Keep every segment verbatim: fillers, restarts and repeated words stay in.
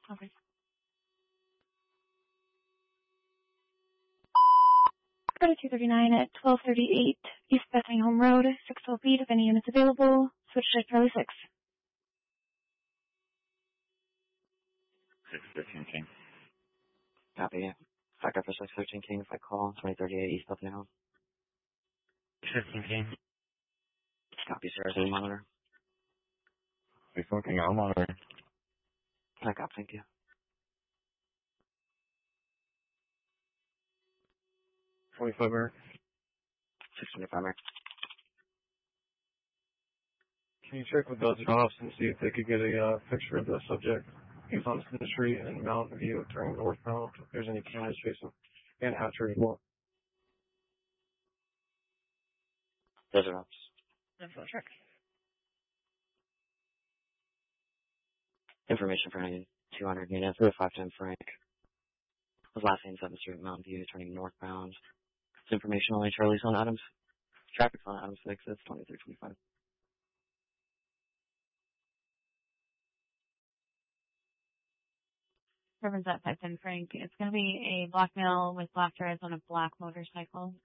Okay. Go to two thirty-nine at twelve thirty-eight East Bethany Home Road, six twelve feet. If any units available, switch to Charlie six. six thirteen King. Copy. Back up for six thirteen King if I call. twenty thirty-eight East Bethany Home. fifteen King. Copy, sir. Is there any monitor? six four King, I'll monitor. Back up, thank you. forty-five Eric. six twenty-five Eric. Can you check with those cops and see if they could get a uh, picture of the subject? He's on the street in Mountain View turning northbound. If there's any cameras facing, and Hatcher as well. Those are ups. That's a check. Information for any two hundred units. We're five ten Frank. Was last name seventh Street, Mountain View, turning northbound. It's information only. Charlie's on Adams. Traffic's on Adams six. It's twenty-three twenty-five. Reverend's at five ten Frank. It's going to be a black male with black dreads on a black motorcycle.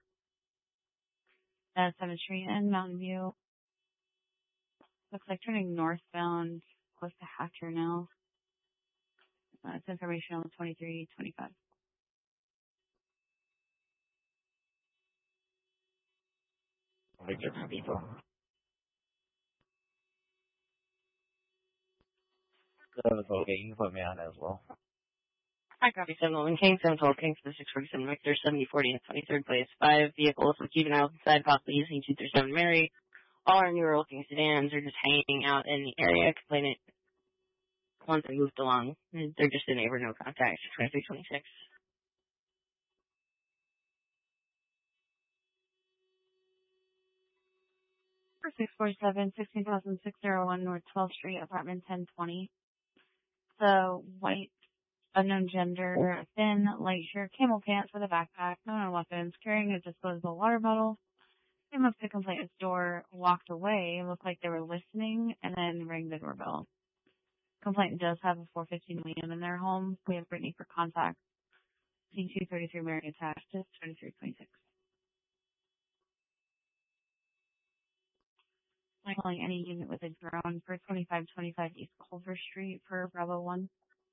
At seventh Street and Mountain View. Looks like turning northbound, close to Hatcher now. Uh, it's information on twenty-three twenty-five. I think they're people. Okay, you can put me on as well. Hi, copy seven eleven King, seven twelve King, for the six forty-seven Victor, seventy forty at twenty-third place. Five vehicles with keeping out inside, possibly using two thirty-seven Mary. All our newer looking sedans are just hanging out in the area, complaining once they moved along. They're just a neighbor, no contact, twenty-three twenty-six. For six forty-seven, sixteen thousand six hundred one North twelfth Street, apartment ten twenty. The white, unknown gender, thin, light shirt, camel pants with a backpack, no known weapons, carrying a disposable water bottle. Came up to the complainant's door, walked away, looked like they were listening, and then rang the doorbell. Complainant does have a four fifteen William in their home. We have Brittany for contact. C two thirty-three Mary attached. It's twenty-three twenty-six. I'm calling any unit with a drone for twenty-five twenty-five East Culver Street for Bravo one.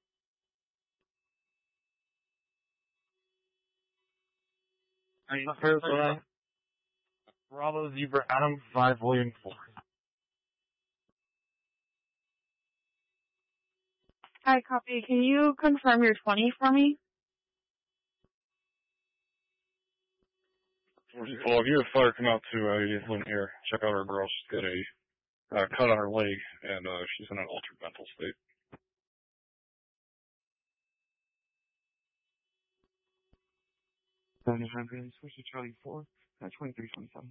Are you first, uh, Bravo Zebra Adam five William four. Hi, copy. Can you confirm your twenty for me? Well, if you have fire come out to uh, Lynn here, check out our girl. She's got a uh, cut on her leg, and uh, she's in an altered mental state. seventy-five Grand, switch to Charlie four, uh, twenty-three twenty-seven.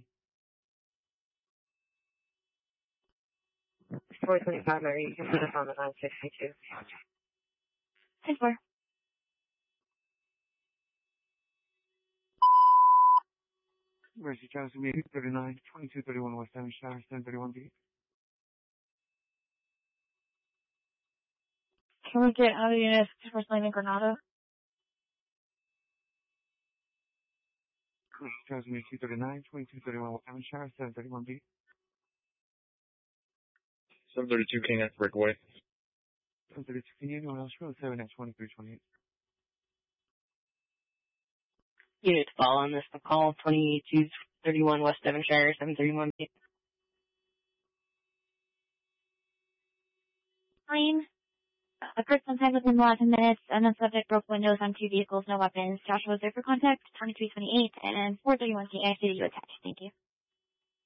four twenty-five Mary, you can put us on the nine sixty-two. Hi, four. Mercy Travis, two thirty-nine, twenty-two thirty-one West Adams Shire, seven thirty-one B. Can we get out of the unit for Lane and Granada? Travis, two thirty-nine, twenty-two thirty-one West Adams Shire, seven thirty-one B. seven thirty-two King at Breakaway. seven thirty-two King, anyone else? Row seven at twenty-three twenty-eight. Unit to follow on this, the call, twenty-two thirty-one West Devonshire, seven thirty-one B. Green. A person signed within the last ten minutes, and the subject broke windows on two vehicles, no weapons. Joshua was there for contact, twenty-three twenty-eight, and four thirty-one K. I see that you attached. Thank you.